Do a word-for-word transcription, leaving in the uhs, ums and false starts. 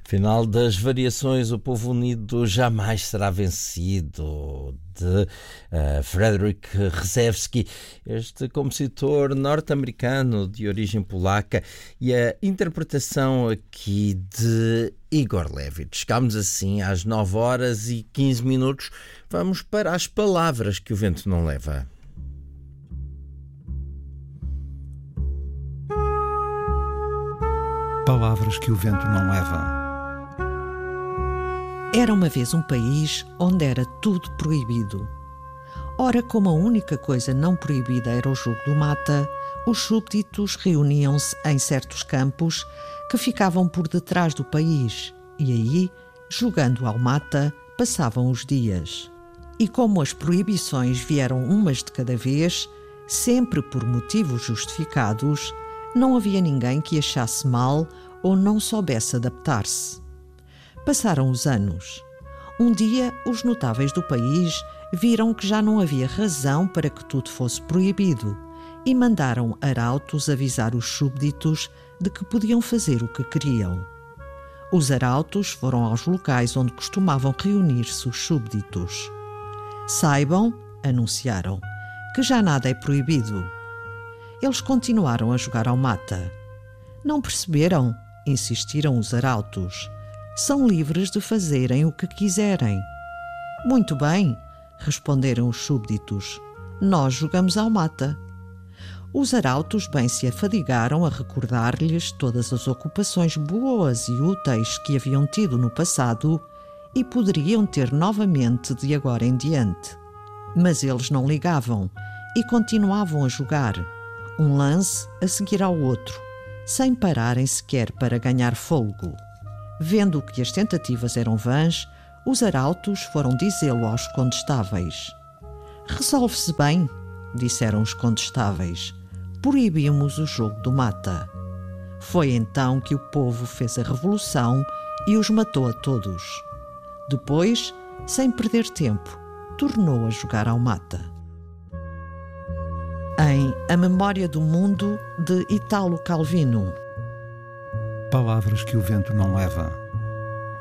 Final das variações, o povo unido jamais será vencido, de uh, Frederick Rzewski, este compositor norte-americano de origem polaca, e a interpretação aqui de Igor Levit. Chegámos assim às nove horas e quinze minutos. Vamos para as palavras que o vento não leva. Palavras que o vento não leva. Era uma vez um país onde era tudo proibido. Ora, como a única coisa não proibida era o jogo do mata, os súbditos reuniam-se em certos campos que ficavam por detrás do país e aí, jogando ao mata, passavam os dias. E como as proibições vieram umas de cada vez, sempre por motivos justificados, não havia ninguém que achasse mal ou não soubesse adaptar-se. Passaram os anos. Um dia, os notáveis do país viram que já não havia razão para que tudo fosse proibido e mandaram arautos avisar os súbditos de que podiam fazer o que queriam. Os arautos foram aos locais onde costumavam reunir-se os súbditos. Saibam, anunciaram, que já nada é proibido. Eles continuaram a jogar ao mata. Não perceberam? Insistiram os arautos. São livres de fazerem o que quiserem. Muito bem, responderam os súbditos. Nós jogamos ao mata. Os arautos bem se afadigaram a recordar-lhes todas as ocupações boas e úteis que haviam tido no passado e poderiam ter novamente de agora em diante. Mas eles não ligavam e continuavam a jogar, um lance a seguir ao outro, sem pararem sequer para ganhar fôlego. Vendo que as tentativas eram vãs, os arautos foram dizê-lo aos condestáveis. Resolve-se bem, disseram os condestáveis. Proibimos o jogo do mata. Foi então que o povo fez a revolução e os matou a todos. Depois, sem perder tempo, tornou a jogar ao mata. Em A Memória do Mundo, de Italo Calvino. Palavras que o vento não leva.